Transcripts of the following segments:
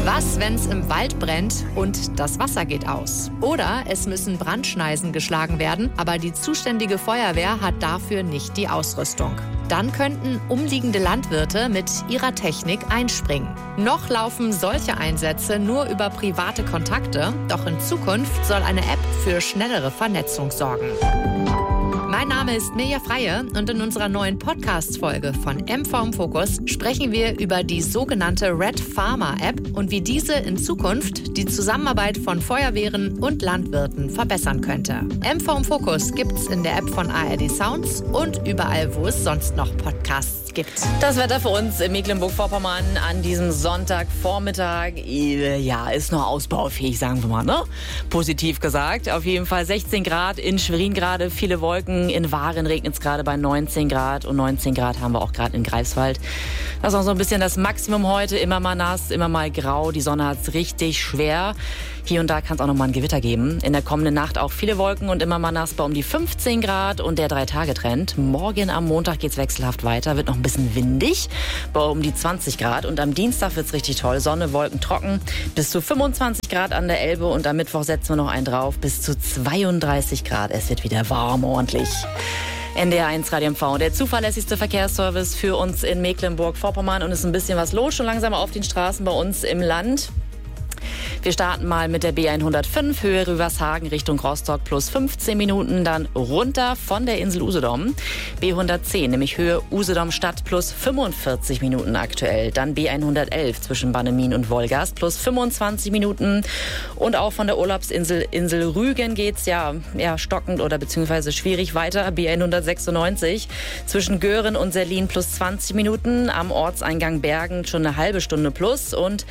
Was, wenn es im Wald brennt und das Wasser geht aus? Oder es müssen Brandschneisen geschlagen werden, aber die zuständige Feuerwehr hat dafür nicht die Ausrüstung. Dann könnten umliegende Landwirte mit ihrer Technik einspringen. Noch laufen solche Einsätze nur über private Kontakte, doch in Zukunft soll eine App für schnellere Vernetzung sorgen. Mein Name ist Mirja Freie und in unserer neuen Podcast-Folge von MV im Fokus sprechen wir über die sogenannte Red Farmer App und wie diese in Zukunft die Zusammenarbeit von Feuerwehren und Landwirten verbessern könnte. MV im Fokus gibt's in der App von ARD Sounds und überall, wo es sonst noch Podcasts gibt. Das Wetter für uns in Mecklenburg-Vorpommern an diesem Sonntagvormittag, ja, ist noch ausbaufähig, sagen wir mal, ne? Positiv gesagt. Auf jeden Fall 16 Grad in Schwerin gerade, viele Wolken. In Waren regnet es gerade bei 19 Grad und 19 Grad haben wir auch gerade in Greifswald. Das ist auch so ein bisschen das Maximum heute. Immer mal nass, immer mal grau. Die Sonne hat es richtig schwer. Hier und da kann es auch noch mal ein Gewitter geben. In der kommenden Nacht auch viele Wolken und immer mal nass bei um die 15 Grad und der 3-Tage-Trend. Morgen am Montag geht es wechselhaft weiter, wird noch ein bisschen windig bei um die 20 Grad. Und am Dienstag wird es richtig toll. Sonne, Wolken, trocken. Bis zu 25 Grad an der Elbe und am Mittwoch setzen wir noch einen drauf. Bis zu 32 Grad. Es wird wieder warm, ordentlich. NDR1 Radio MV, der zuverlässigste Verkehrsservice für uns in Mecklenburg-Vorpommern. Und es ist ein bisschen was los, schon langsam auf den Straßen bei uns im Land. Wir starten mal mit der B105, Höhe Rüvershagen Richtung Rostock plus 15 Minuten, dann runter von der Insel Usedom. B110, nämlich Höhe Usedom Stadt plus 45 Minuten aktuell. Dann B111 zwischen Bannemin und Wolgast plus 25 Minuten. Und auch von der Urlaubsinsel Insel Rügen geht's ja stockend oder beziehungsweise schwierig weiter. B196 zwischen Göhren und Serlin plus 20 Minuten. Am Ortseingang Bergen schon eine halbe Stunde plus. Und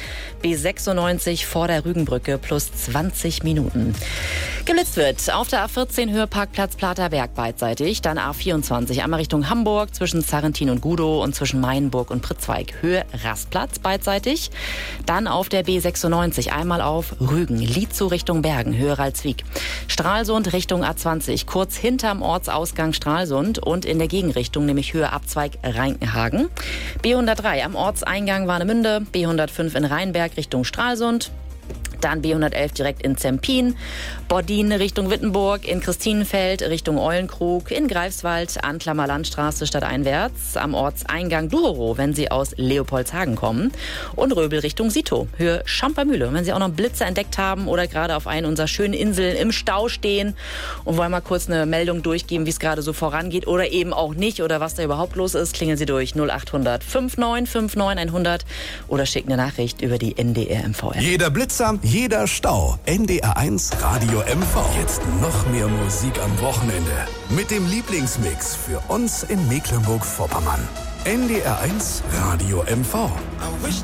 B96 vor der Rügenbrücke plus 20 Minuten. Geblitzt wird auf der A14 Höhe Parkplatz Platerberg beidseitig, dann A24 einmal Richtung Hamburg zwischen Zarrentin und Gudow und zwischen Mainburg und Pritzweig Höhe Rastplatz beidseitig, dann auf der B96 einmal auf Rügen, Lietzow Richtung Bergen Höhe Ralswiek, Stralsund Richtung A20 kurz hinterm Ortsausgang Stralsund und in der Gegenrichtung nämlich Höhe Abzweig Reinkenhagen, B103 am Ortseingang Warnemünde, B105 in Rheinberg Richtung Stralsund, dann B111 direkt in Zempin, Bordin Richtung Wittenburg, in Christinenfeld Richtung Eulenkrug, in Greifswald, Antlammer Landstraße stadteinwärts, am Ortseingang Duhorow, wenn Sie aus Leopoldshagen kommen, und Röbel Richtung Sito, Höhe Schampermühle. Wenn Sie auch noch Blitze entdeckt haben oder gerade auf einer unserer schönen Inseln im Stau stehen und wollen mal kurz eine Meldung durchgeben, wie es gerade so vorangeht oder eben auch nicht oder was da überhaupt los ist, klingeln Sie durch 0800 59 59 100 oder schicken eine Nachricht über die NDR MV. Jeder Blitzer, jeder Stau. NDR1 Radio MV. Jetzt noch mehr Musik am Wochenende. Mit dem Lieblingsmix für uns in Mecklenburg-Vorpommern. NDR1 Radio MV.